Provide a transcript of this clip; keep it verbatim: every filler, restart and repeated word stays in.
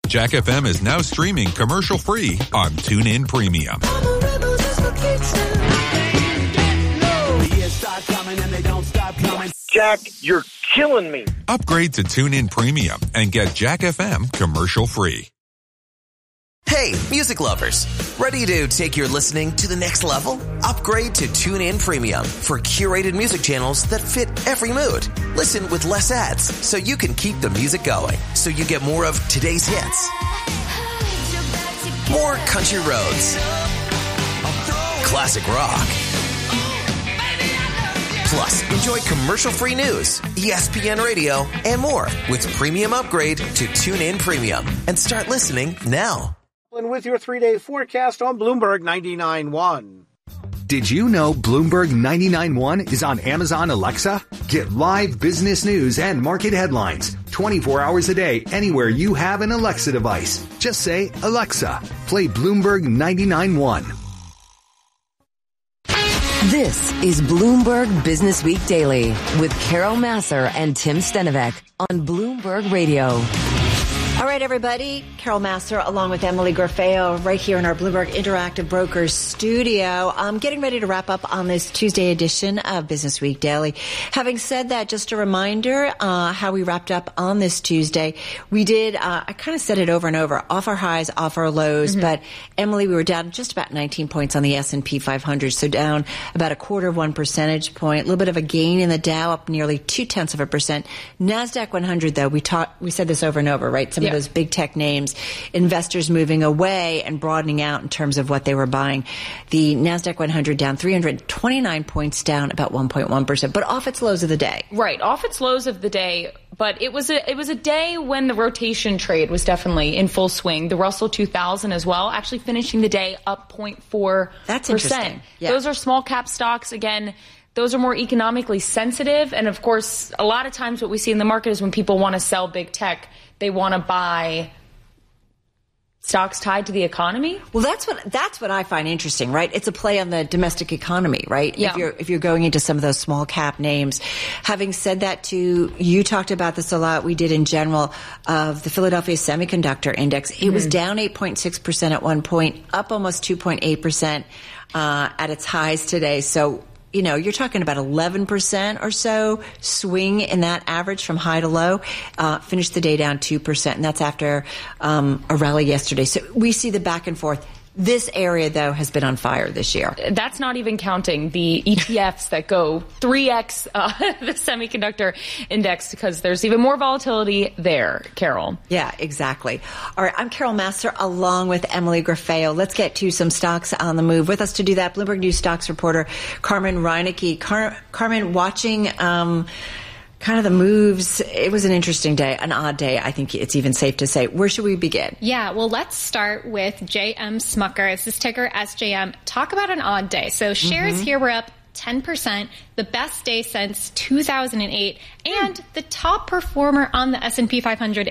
Jack F M is now streaming commercial-free on TuneIn Premium. Jack, you're killing me. Upgrade to TuneIn Premium and get Jack F M commercial-free. Hey, music lovers. Ready to take your listening to the next level? Upgrade to TuneIn Premium for curated music channels that fit every mood. Listen with less ads so you can keep the music going. So you get more of today's hits. More country roads. Classic rock. Plus, enjoy commercial-free news, E S P N Radio, and more with Premium Upgrade to TuneIn Premium. And start listening now. And with your three-day forecast on Bloomberg ninety-nine point one. Did you know Bloomberg ninety-nine point one is on Amazon Alexa? Get live business news and market headlines twenty-four hours a day anywhere you have an Alexa device. Just say, Alexa, play Bloomberg ninety-nine point one. This is Bloomberg Business Week Daily with Carol Massar and Tim Stenovec on Bloomberg Radio. All right, everybody. Carol Massar along with Emily Garfeo right here in our Bloomberg Interactive Brokers studio. I'm getting ready to wrap up on this Tuesday edition of Business Week Daily. Having said that, just a reminder uh, how we wrapped up on this Tuesday. We did, uh, I kind of said it over and over, off our highs, off our lows. Mm-hmm. But, Emily, we were down just about nineteen points on the S and P five hundred, so down about a quarter of one percentage point. A little bit of a gain in the Dow, up nearly two-tenths of a percent. NASDAQ one hundred, though, we talked, we said this over and over, right? Some yeah. of those big tech names, investors moving away and broadening out in terms of what they were buying. The NASDAQ one hundred down three hundred twenty-nine points, down about one point one percent, but off its lows of the day. Right, off its lows of the day. But it was a it was a day when the rotation trade was definitely in full swing. The Russell two thousand as well, actually finishing the day up zero point four percent. That's interesting. Yeah. Those are small cap stocks. Again, those are more economically sensitive. And of course, a lot of times what we see in the market is when people want to sell big tech, they want to buy stocks tied to the economy. Well, that's what that's what I find interesting, right? It's a play on the domestic economy, right? Yeah. If you're if you're going into some of those small cap names. Having said that, too, you talked about this a lot. We did in general of the Philadelphia Semiconductor Index. It mm-hmm. was down eight point six percent at one point, up almost two point eight percent uh, at its highs today. So, you know, you're talking about eleven percent or so swing in that average from high to low. Uh, finished the day down two percent, and that's after um, a rally yesterday. So we see the back and forth. This area, though, has been on fire this year. That's not even counting the E T Fs that go three x uh, the semiconductor index, because there's even more volatility there, Carol. Yeah, exactly. All right, I'm Carol Massar along with Emily Garfeo. Let's get to some stocks on the move. With us to do that, Bloomberg News stocks reporter Carmen Reinecke. Car- Carmen, watching um, kind of the moves, it was an interesting day, an odd day, I think it's even safe to say. Where should we begin? Yeah, well, let's start with J M Smucker. It's this ticker S J M. Talk about an odd day. So shares mm-hmm. here were up ten percent, the best day since two thousand eight, and the top performer on the S and P five hundred